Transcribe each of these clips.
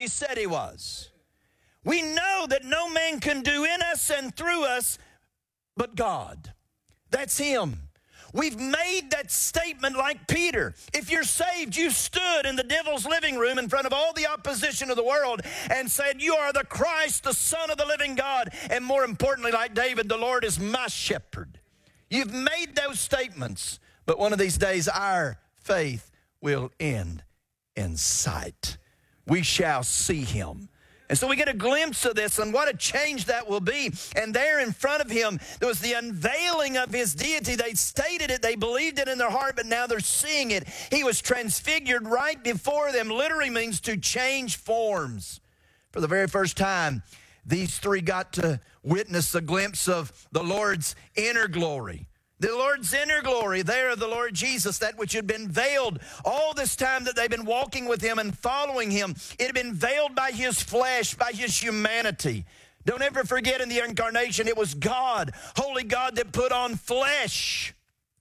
said he was. We know that no man can do in us and through us but God. That's him. We've made that statement like Peter. If you're saved, you stood in the devil's living room in front of all the opposition of the world and said, you are the Christ, the Son of the living God. And more importantly, like David, the Lord is my shepherd. You've made those statements, but one of these days our faith will end in sight. We shall see him. And so we get a glimpse of this and what a change that will be. And there in front of him, there was the unveiling of his deity. They stated it, they believed it in their heart, but now they're seeing it. He was transfigured right before them. Literally means to change forms. For the very first time, these three got to witness a glimpse of the Lord's inner glory. The Lord's inner glory there of the Lord Jesus, that which had been veiled all this time that they've been walking with him and following him. It had been veiled by his flesh, by his humanity. Don't ever forget in the incarnation, it was God, holy God, that put on flesh.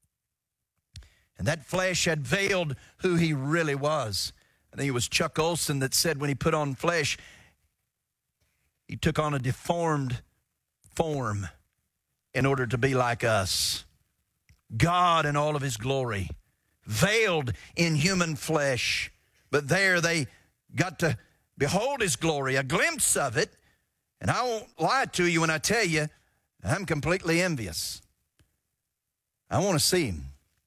And that flesh had veiled who he really was. I think it was Chuck Olson that said when he put on flesh, he took on a deformed form in order to be like us. God in all of his glory, veiled in human flesh. But there they got to behold his glory, a glimpse of it. And I won't lie to you when I tell you, I'm completely envious. I want to see him.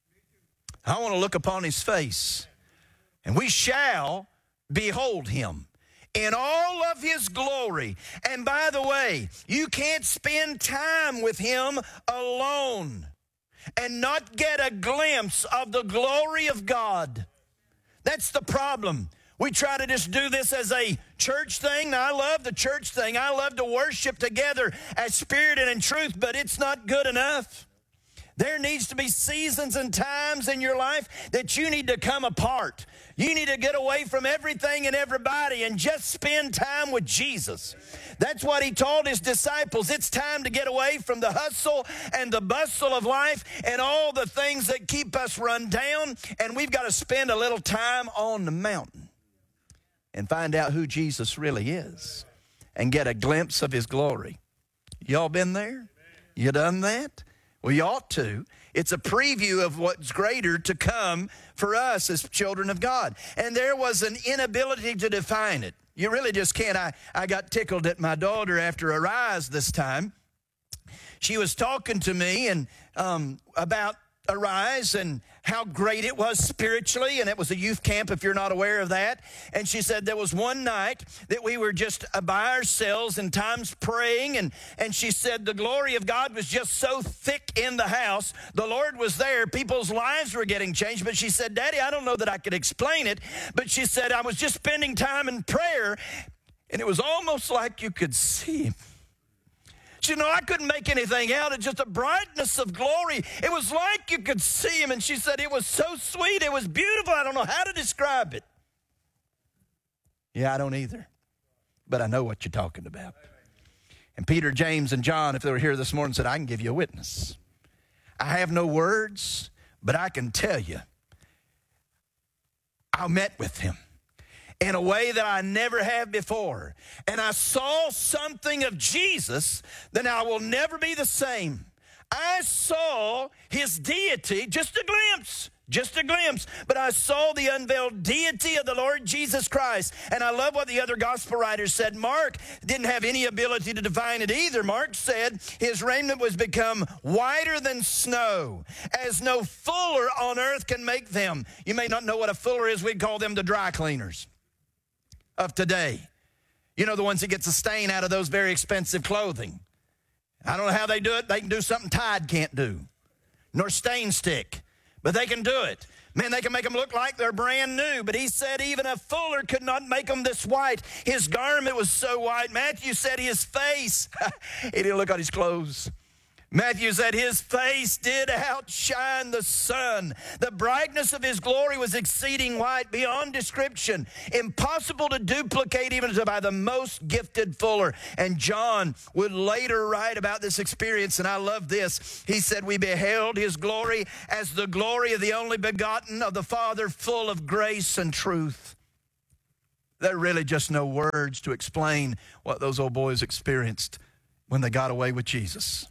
I want to look upon his face. And we shall behold him in all of his glory. And by the way, you can't spend time with him alone and not get a glimpse of the glory of God. That's the problem. We try to just do this as a church thing. Now, I love the church thing. I love to worship together as spirit and in truth, but it's not good enough. There needs to be seasons and times in your life that you need to come apart. You need to get away from everything and everybody and just spend time with Jesus. That's what he told his disciples. It's time to get away from the hustle and the bustle of life and all the things that keep us run down. And we've got to spend a little time on the mountain and find out who Jesus really is and get a glimpse of his glory. Y'all been there? You done that? Well, you ought to. It's a preview of what's greater to come for us as children of God. And there was an inability to define it. You really just can't. I got tickled at my daughter after Arise this time. She was talking to me and about Arise and how great it was spiritually, and it was a youth camp if you're not aware of that. And she said there was one night that we were just by ourselves and times praying, and she said the glory of God was just so thick in the house. The Lord was there. People's lives were getting changed. But she said, Daddy, I don't know that I could explain it, but she said I was just spending time in prayer, and it was almost like you could see him. You know, I couldn't make anything out. It's just a brightness of glory. It was like you could see him. And she said, it was so sweet. It was beautiful. I don't know how to describe it. Yeah, I don't either. But I know what you're talking about. And Peter, James, and John, if they were here this morning, said, I can give you a witness. I have no words, but I can tell you, I met with him in a way that I never have before. And I saw something of Jesus that I will never be the same. I saw his deity, just a glimpse, but I saw the unveiled deity of the Lord Jesus Christ. And I love what the other gospel writers said. Mark didn't have any ability to define it either. Mark said his raiment was become whiter than snow, as no fuller on earth can make them. You may not know what a fuller is. We'd call them the dry cleaners of today. You know, the ones that gets a stain out of those very expensive clothing. I don't know how they do it. They can do something Tide can't do, nor Stain Stick, but they can do it. Man, they can make them look like they're brand new. But he said even a fuller could not make them this white. His garment was so white. Matthew said his face, he didn't look at his clothes. Matthew said his face did outshine the sun. The brightness of his glory was exceeding white, beyond description, impossible to duplicate even by the most gifted fuller. And John would later write about this experience, and I love this. He said, we beheld his glory as the glory of the only begotten of the Father, full of grace and truth. There are really just no words to explain what those old boys experienced when they got away with Jesus.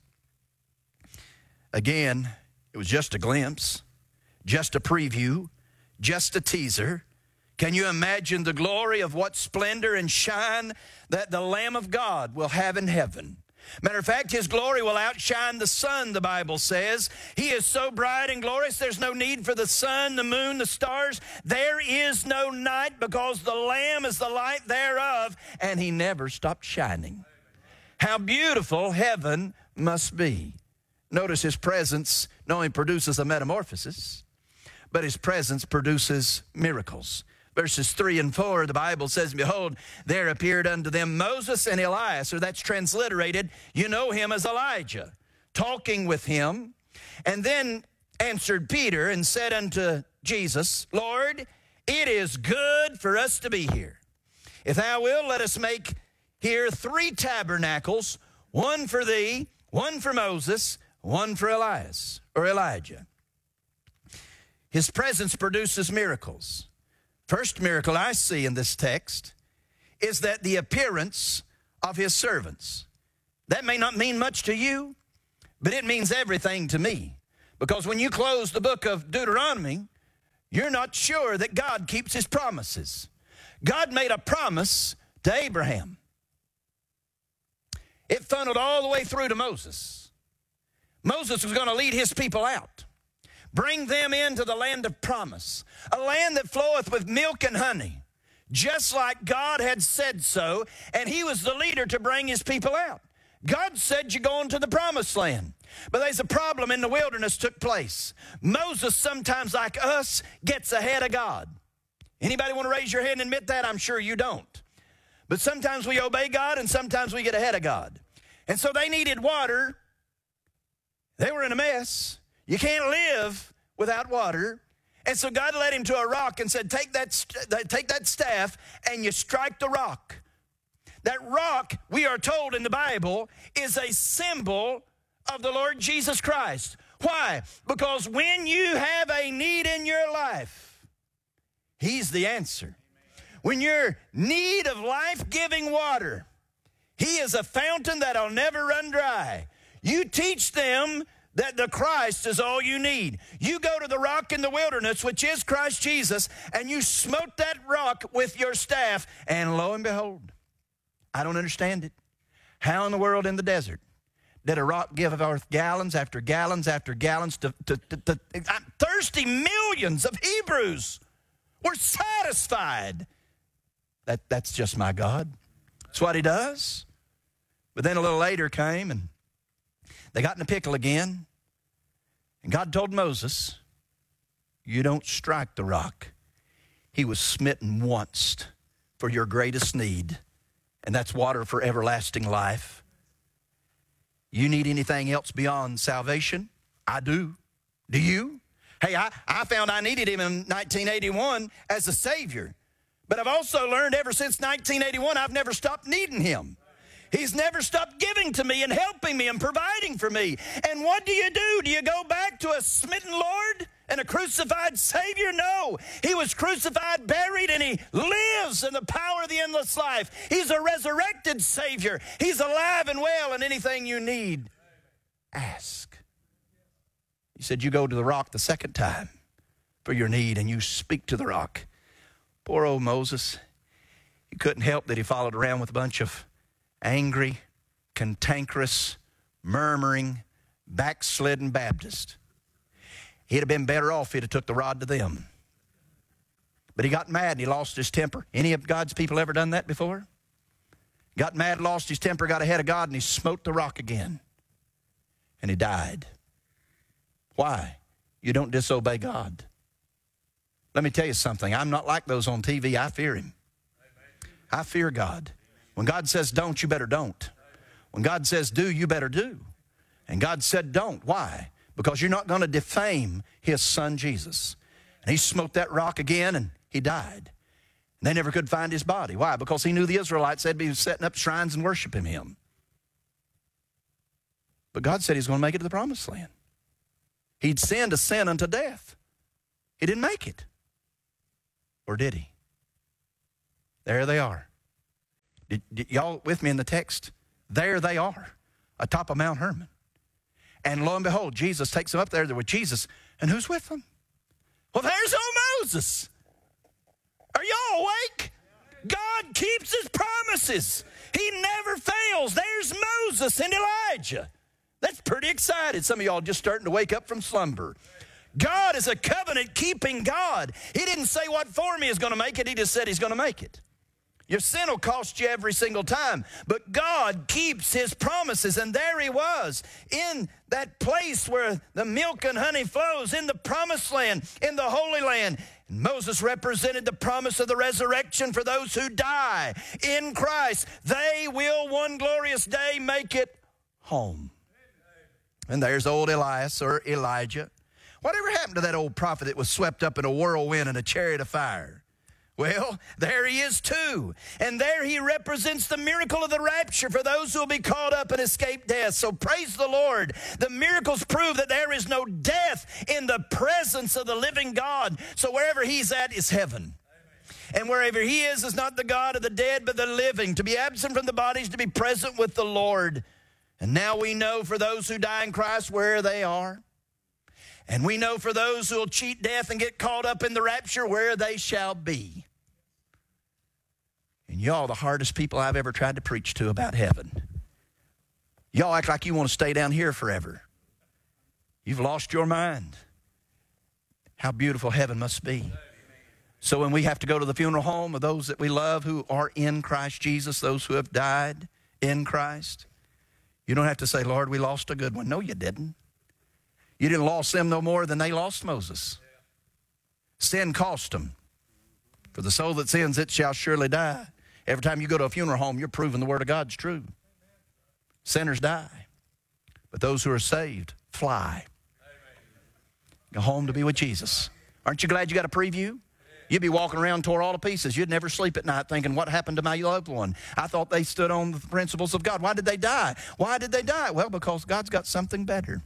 Again, it was just a glimpse, just a preview, just a teaser. Can you imagine the glory of what splendor and shine that the Lamb of God will have in heaven? Matter of fact, His glory will outshine the sun, the Bible says. He is so bright and glorious, there's no need for the sun, the moon, the stars. There is no night because the Lamb is the light thereof, and He never stopped shining. How beautiful heaven must be. Notice His presence not only produces a metamorphosis, but His presence produces miracles. Verses 3 and 4, the Bible says, behold, there appeared unto them Moses and Elias, or that's transliterated, you know him as Elijah, talking with him. And then answered Peter and said unto Jesus, Lord, it is good for us to be here. If thou wilt, let us make here 3 tabernacles, one for thee, one for Moses, one for Elias, or Elijah. His presence produces miracles. First miracle I see in this text is that the appearance of His servants. That may not mean much to you, but it means everything to me. Because when you close the book of Deuteronomy, you're not sure that God keeps His promises. God made a promise to Abraham. It funneled all the way through to Moses. Moses was going to lead his people out, bring them into the land of promise, a land that floweth with milk and honey, just like God had said so, and He was the leader to bring His people out. God said you're going to the promised land. But there's a problem in the wilderness took place. Moses, sometimes like us, gets ahead of God. Anybody want to raise your hand and admit that? I'm sure you don't. But sometimes we obey God and sometimes we get ahead of God. And so they needed water. They were in a mess. You can't live without water. And so God led him to a rock and said, take that staff and you strike the rock. That rock, we are told in the Bible, is a symbol of the Lord Jesus Christ. Why? Because when you have a need in your life, He's the answer. When you're in need of life-giving water, He is a fountain that'll never run dry. You teach them that the Christ is all you need. You go to the rock in the wilderness, which is Christ Jesus, and you smote that rock with your staff, and lo and behold, I don't understand it. How in the world in the desert did a rock give forth gallons after gallons after gallons to thirsty millions of Hebrews were satisfied? That's just my God. That's what He does. But then a little later came, and they got in a pickle again. And God told Moses, you don't strike the rock. He was smitten once for your greatest need, and that's water for everlasting life. You need anything else beyond salvation? I do. Do you? Hey, I found I needed Him in 1981 as a Savior. But I've also learned ever since 1981, I've never stopped needing Him. He's never stopped giving to me and helping me and providing for me. And what do? Do you go back to a smitten Lord and a crucified Savior? No. He was crucified, buried, and He lives in the power of the endless life. He's a resurrected Savior. He's alive and well, and anything you need, ask. He said, you go to the rock the second time for your need, and you speak to the rock. Poor old Moses. He couldn't help that he followed around with a bunch of angry, cantankerous, murmuring, backslidden Baptists. He'd have been better off if he'd have took the rod to them. But he got mad and he lost his temper. Any of God's people ever done that before? Got mad, lost his temper, got ahead of God, and he smote the rock again. And he died. Why? You don't disobey God. Let me tell you something. I'm not like those on TV. I fear Him. I fear God. When God says don't, you better don't. When God says do, you better do. And God said don't. Why? Because you're not going to defame His Son Jesus. And He smote that rock again and He died. And they never could find His body. Why? Because He knew the Israelites said He was setting up shrines and worshiping Him. But God said He's going to make it to the promised land. He'd sinned a sin unto death. He didn't make it. Or did He? There they are. Y'all with me in the text? There they are, atop of Mount Hermon. And lo and behold, Jesus takes them up there. They're with Jesus. And who's with them? Well, there's old Moses. Are y'all awake? God keeps his promises. He never fails. There's Moses and Elijah. That's pretty excited. Some of y'all just starting to wake up from slumber. God is a covenant-keeping God. He didn't say what form he is going to make it. He just said he's going to make it. Your sin will cost you every single time. But God keeps his promises. And there he was in that place where the milk and honey flows, in the promised land, in the Holy Land. And Moses represented the promise of the resurrection for those who die in Christ. They will one glorious day make it home. And there's old Elias or Elijah. Whatever happened to that old prophet that was swept up in a whirlwind and a chariot of fire? Well, there he is too. And there he represents the miracle of the rapture for those who will be caught up and escape death. So praise the Lord. The miracles prove that there is no death in the presence of the living God. So wherever he's at is heaven. And wherever he is not the God of the dead, but the living. To be absent from the bodies, to be present with the Lord. And now we know for those who die in Christ where they are. And we know for those who will cheat death and get caught up in the rapture where they shall be. And y'all the hardest people I've ever tried to preach to about heaven. Y'all act like you want to stay down here forever. You've lost your mind. How beautiful heaven must be. So when we have to go to the funeral home of those that we love who are in Christ Jesus, those who have died in Christ, you don't have to say, Lord, we lost a good one. No, you didn't. You didn't lose them no more than they lost Moses. Sin cost them. For the soul that sins, it shall surely die. Every time you go to a funeral home, you're proving the word of God's true. Sinners die. But those who are saved fly. Go home to be with Jesus. Aren't you glad you got a preview? You'd be walking around tore all to pieces. You'd never sleep at night thinking, what happened to my loved one? I thought they stood on the principles of God. Why did they die? Why did they die? Well, because God's got something better.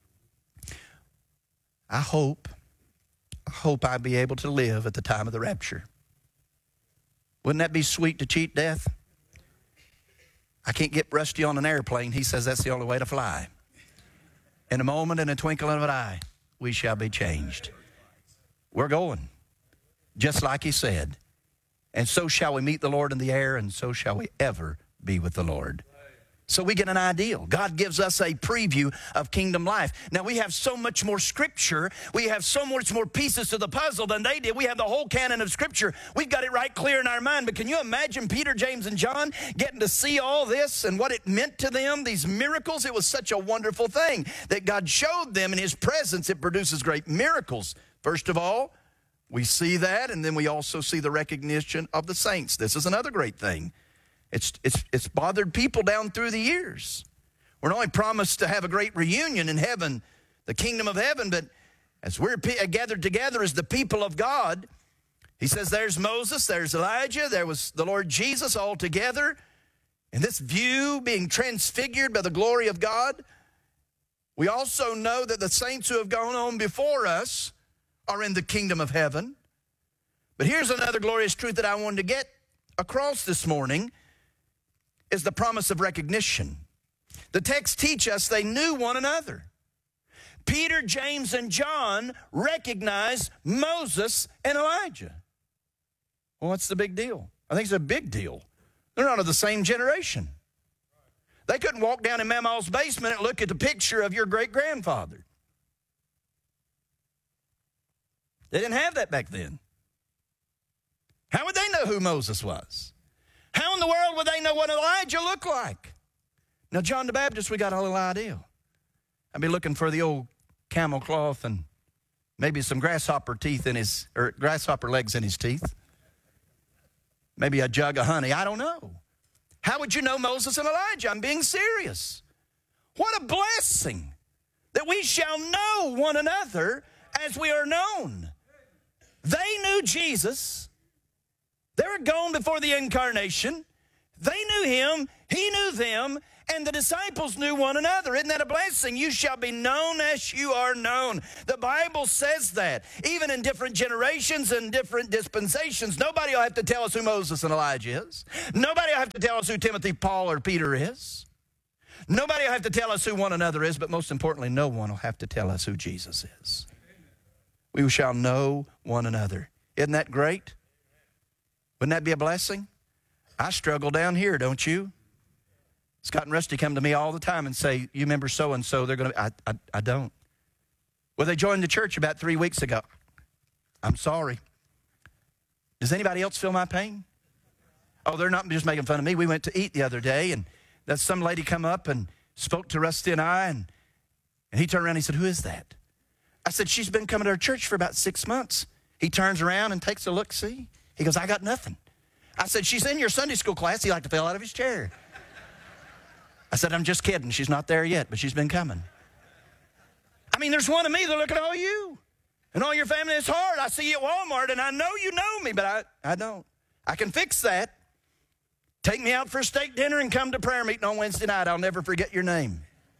I hope I'll be able to live at the time of the rapture. Wouldn't that be sweet to cheat death? I can't get Rusty on an airplane. He says that's the only way to fly. In a moment, in a twinkling of an eye, we shall be changed. We're going, just like he said. And so shall we meet the Lord in the air, and so shall we ever be with the Lord. So we get an ideal. God gives us a preview of kingdom life. Now, we have so much more Scripture. We have so much more pieces to the puzzle than they did. We have the whole canon of Scripture. We've got it right clear in our mind. But can you imagine Peter, James, and John getting to see all this and what it meant to them, these miracles? It was such a wonderful thing that God showed them in his presence. It produces great miracles. First of all, we see that, and then we also see the recognition of the saints. This is another great thing. It's bothered people down through the years. We're not only promised to have a great reunion in heaven, the kingdom of heaven, but as we're gathered together as the people of God, he says there's Moses, there's Elijah, there was the Lord Jesus all together. And this view being transfigured by the glory of God. We also know that the saints who have gone on before us are in the kingdom of heaven. But here's another glorious truth that I wanted to get across this morning. Is the promise of recognition. The text teach us they knew one another. Peter, James, and John recognized Moses and Elijah. Well, what's the big deal? I think it's a big deal. They're not of the same generation. They couldn't walk down in Mama's basement and look at the picture of your great-grandfather. They didn't have that back then. How would they know who Moses was? How in the world would they know what Elijah looked like? Now, John the Baptist, we got a little idea. I'd be looking for the old camel cloth and maybe some grasshopper legs in his teeth. Maybe a jug of honey. I don't know. How would you know Moses and Elijah? I'm being serious. What a blessing that we shall know one another as we are known. They knew Jesus. They were gone before the incarnation. They knew him. He knew them, and the disciples knew one another. Isn't that a blessing? You shall be known as you are known. The Bible says that. Even in different generations and different dispensations, nobody will have to tell us who Moses and Elijah is. Nobody will have to tell us who Timothy, Paul, or Peter is. Nobody will have to tell us who one another is, but most importantly, no one will have to tell us who Jesus is. We shall know one another. Isn't that great? Wouldn't that be a blessing? I struggle down here, don't you? Scott and Rusty come to me all the time and say, you remember so-and-so, they're going to, I don't. Well, they joined the church about 3 weeks ago. I'm sorry. Does anybody else feel my pain? Oh, they're not just making fun of me. We went to eat the other day, and some lady come up and spoke to Rusty and I, and he turned around and he said, who is that? I said, she's been coming to our church for about 6 months. He turns around and takes a look, see? He goes, I got nothing. I said, she's in your Sunday school class. He like to fell out of his chair. I said, I'm just kidding. She's not there yet, but she's been coming. I mean, there's one of me that look at all you and all your family. It's hard. I see you at Walmart, and I know you know me, but I don't. I can fix that. Take me out for a steak dinner and come to prayer meeting on Wednesday night. I'll never forget your name.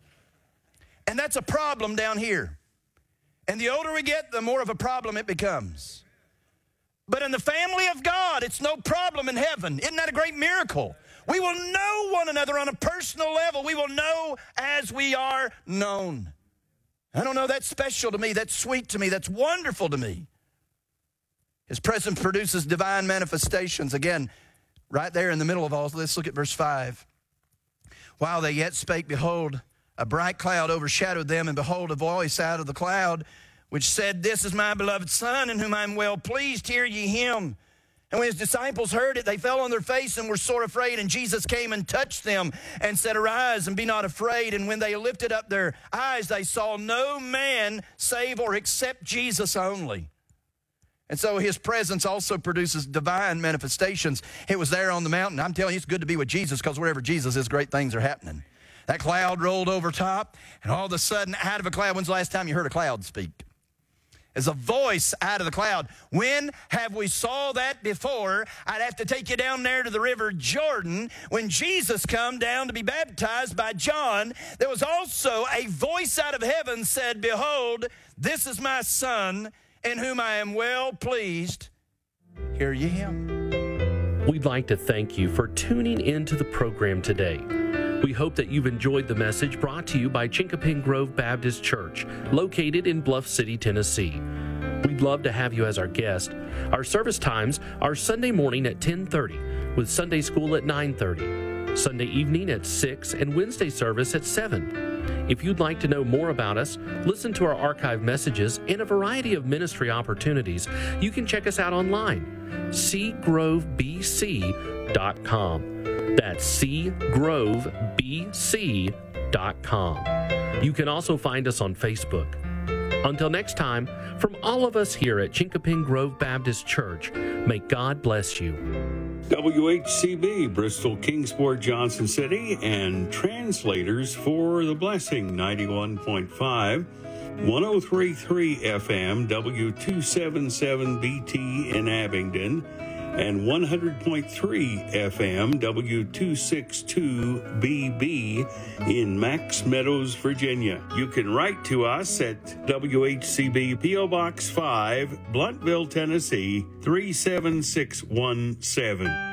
And that's a problem down here. And the older we get, the more of a problem it becomes. But in the family of God, it's no problem in heaven. Isn't that a great miracle? We will know one another on a personal level. We will know as we are known. I don't know, that's special to me. That's sweet to me. That's wonderful to me. His presence produces divine manifestations. Again, right there in the middle of all, let's look at verse 5. While they yet spake, behold, a bright cloud overshadowed them, and behold, a voice out of the cloud, which said, this is my beloved Son, in whom I am well pleased. Hear ye him. And when his disciples heard it, they fell on their face and were sore afraid. And Jesus came and touched them and said, arise and be not afraid. And when they lifted up their eyes, they saw no man save or except Jesus only. And so his presence also produces divine manifestations. It was there on the mountain. I'm telling you, it's good to be with Jesus, because wherever Jesus is, great things are happening. That cloud rolled over top, and all of a sudden, out of a cloud, when's the last time you heard a cloud speak? As a voice out of the cloud. When have we saw that before? I'd have to take you down there to the river Jordan. When Jesus come down to be baptized by John, there was also a voice out of heaven said, behold, this is my Son, in whom I am well pleased. Hear ye him. We'd like to thank you for tuning into the program today. We hope that you've enjoyed the message brought to you by Chinkapin Grove Baptist Church, located in Bluff City, Tennessee. We'd love to have you as our guest. Our service times are Sunday morning at 10:30, with Sunday school at 9:30, Sunday evening at 6, and Wednesday service at 7. If you'd like to know more about us, listen to our archive messages, and a variety of ministry opportunities, you can check us out online, cgrovebc.com. That's cgrovebc.com. You can also find us on Facebook. Until next time, from all of us here at Chinkapin Grove Baptist Church, may God bless you. WHCB, Bristol, Kingsport, Johnson City, and translators for The Blessing, 91.5, 103.3 FM, W277BT in Abingdon, and 100.3 FM, W262BB in Max Meadows, Virginia. You can write to us at WHCB P.O. Box 5, Blunteville, Tennessee, 37617.